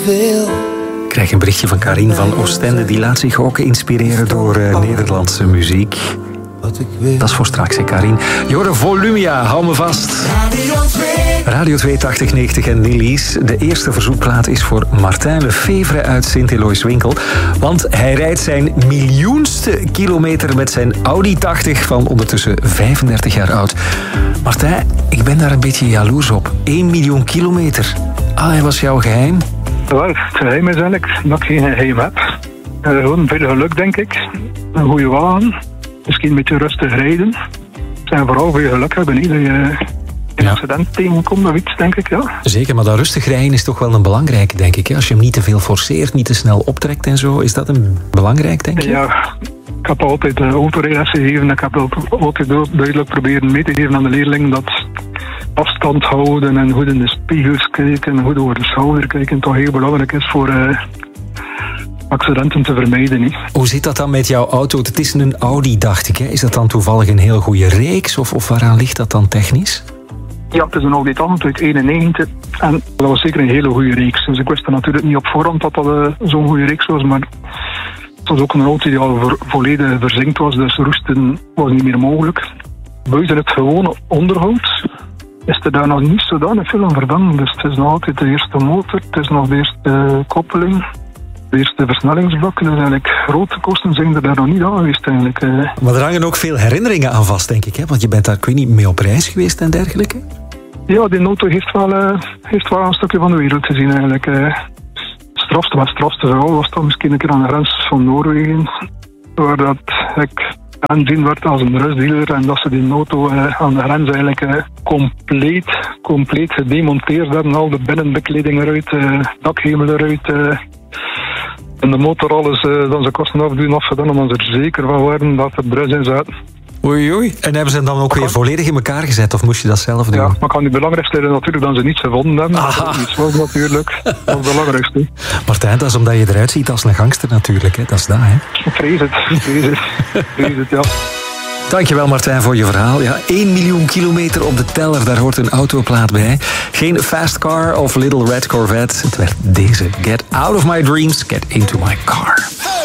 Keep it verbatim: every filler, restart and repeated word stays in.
wil. Ik krijg een berichtje van Karin van Oostende. Die laat zich ook inspireren door uh, Nederlandse muziek. Dat is voor straks, hè, Karin. Jorde Volumia, hou me vast. Radio twee tachtig negentig en Nillies. De eerste verzoekplaat is voor Martijn Lefevre uit Sint-Eloys-Winkel. Want hij rijdt zijn miljoenste kilometer met zijn Audi tachtig van ondertussen vijfendertig jaar oud. Martijn, ik ben daar een beetje jaloers op. één miljoen kilometer. Ah, wat is jouw geheim? Wel, het geheim is eigenlijk dat ik geen geheim heb. Uh, gewoon veel geluk, denk ik. Een goede wagen. Misschien een beetje rustig rijden. En vooral veel geluk hebben, niet dat je een ja. accident tegenkomt of iets, denk ik. Ja. Zeker, maar dat rustig rijden is toch wel een belangrijke, denk ik. Hè? Als je hem niet te veel forceert, niet te snel optrekt en zo. Is dat een belangrijk, denk je? Ja, ik heb altijd uh, autorijles gegeven. Ik heb altijd duidelijk proberen mee te geven aan de leerlingen dat afstand houden en goed in de spiegels kijken en goed over de schouder kijken toch heel belangrijk is voor uh, accidenten te vermijden. Niet? Hoe zit dat dan met jouw auto? Het is een Audi, dacht ik. Hè? Is dat dan toevallig een heel goede reeks of, of waaraan ligt dat dan technisch? Ja, het is een Audi tachtig uit eenennegentig en dat was zeker een hele goede reeks. Dus ik wist natuurlijk niet op voorhand dat dat uh, zo'n goede reeks was, maar het was ook een auto die al vo- volledig verzinkt was, dus roesten was niet meer mogelijk. Buiten het gewone onderhoud is er daar nog niet zodanig veel aan vervangen. Dus het is nog altijd de eerste motor, het is nog de eerste uh, koppeling, de eerste versnellingsblokken. Dus eigenlijk grote kosten zijn er daar nog niet aan geweest eigenlijk. Uh. Maar er hangen ook veel herinneringen aan vast, denk ik. Hè? Want je bent daar, ik weet niet, mee op reis geweest en dergelijke. Ja, die auto heeft wel, uh, heeft wel een stukje van de wereld gezien eigenlijk. Uh. Het strafste, wat strafste verhaal was dan misschien een keer aan de grens van Noorwegen, waar dat ik aanzien werd als een rustdealer en dat ze die auto uh, aan de grens eigenlijk uh, compleet, compleet gedemonteerd hebben. Al de binnenbekleding eruit, uh, dakhemel eruit uh, en de motor alles uh, dan ze kosten afdoen afgedaan omdat ze er zeker van waren dat er brus in zat. Oei, oei. En hebben ze hem dan ook weer volledig in elkaar gezet of moest je dat zelf doen? Ja, maar kan niet belangrijkste is natuurlijk dat ze niets gevonden hebben. Aha. Dat is wel natuurlijk dat is het belangrijkste. Martijn, dat is omdat je eruit ziet als een gangster natuurlijk. Hè? Dat is dat, hè? Vrees het, vrees het, vrees het, ja. Dankjewel Martijn voor je verhaal. Ja, één miljoen kilometer op de teller, daar hoort een autoplaat bij. Geen fast car of Little Red Corvette. Het werd deze. Get out of my dreams, get into my car.